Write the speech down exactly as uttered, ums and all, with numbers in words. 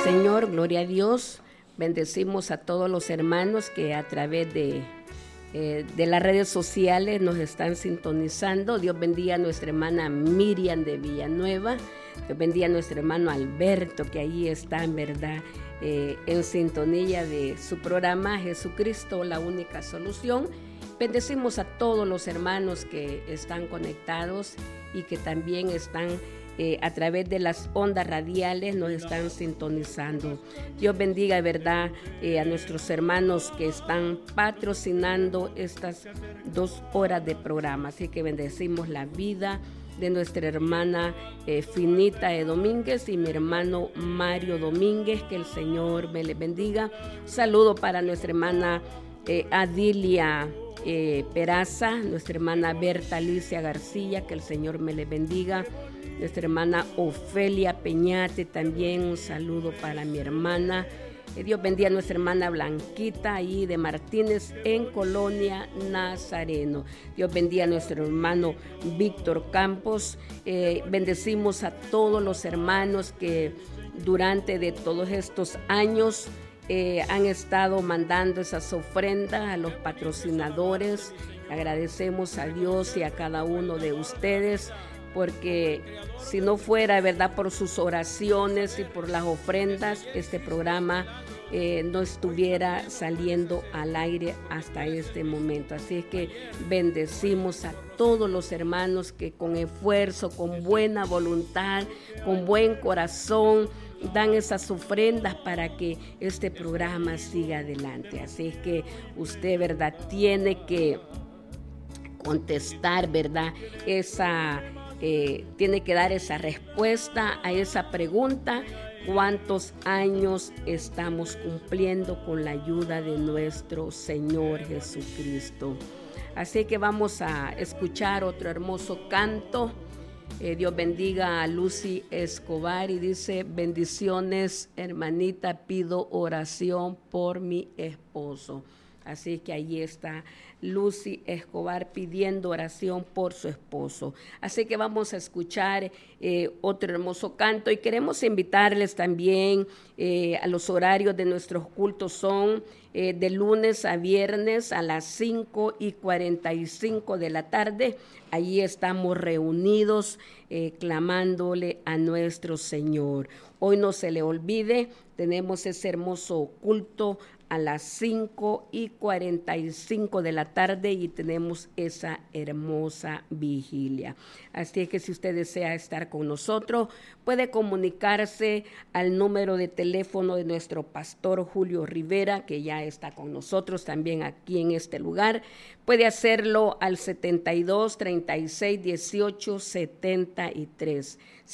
Señor, gloria a Dios. Bendecimos a todos los hermanos que a través de, eh, de las redes sociales nos están sintonizando. Dios bendiga a nuestra hermana Miriam de Villanueva. Dios bendiga a nuestro hermano Alberto, que ahí está en verdad eh, en sintonía de su programa Jesucristo, la única solución. Bendecimos a todos los hermanos que están conectados y que también están eh, a través de las ondas radiales, nos están sintonizando. Dios bendiga de verdad eh, a nuestros hermanos que están patrocinando estas dos horas de programa. Así que bendecimos la vida de nuestra hermana eh, Finita de Domínguez y mi hermano Mario Domínguez, que el Señor me les bendiga. Un saludo para nuestra hermana eh, Adilia Eh, Peraza, nuestra hermana Berta Alicia García, que el Señor me le bendiga. Nuestra hermana Ofelia Peñate también, un saludo para mi hermana. Eh, Dios bendiga a nuestra hermana Blanquita ahí de Martínez en Colonia Nazareno. Dios bendiga a nuestro hermano Víctor Campos. Eh, bendecimos a todos los hermanos que durante de todos estos años Eh, han estado mandando esas ofrendas a los patrocinadores. Agradecemos a Dios y a cada uno de ustedes, porque si no fuera, ¿verdad?, por sus oraciones y por las ofrendas, este programa eh, no estuviera saliendo al aire hasta este momento. Así es que bendecimos a todos los hermanos que con esfuerzo, con buena voluntad, con buen corazón, dan esas ofrendas para que este programa siga adelante. Así es que usted, ¿verdad?, tiene que contestar, ¿verdad?, esa, eh, tiene que dar esa respuesta a esa pregunta: ¿cuántos años estamos cumpliendo con la ayuda de nuestro Señor Jesucristo? Así que vamos a escuchar otro hermoso canto. Eh, Dios bendiga a Lucy Escobar y dice: bendiciones, hermanita, pido oración por mi esposo. Así que ahí está Lucy Escobar pidiendo oración por su esposo. Así que vamos a escuchar eh, otro hermoso canto, y queremos invitarles también eh, a los horarios de nuestros cultos. Son eh, de lunes a viernes a las cinco y cuarenta y cinco de la tarde. Allí estamos reunidos eh, clamándole a nuestro Señor. Hoy no se le olvide, tenemos ese hermoso culto a las cinco y cuarenta y cinco de la tarde y tenemos esa hermosa vigilia. Así que si usted desea estar con nosotros, puede comunicarse al número de teléfono de nuestro pastor Julio Rivera, que ya está con nosotros también aquí en este lugar. Puede hacerlo al setenta y dos, treinta y seis, dieciocho, setenta y tres.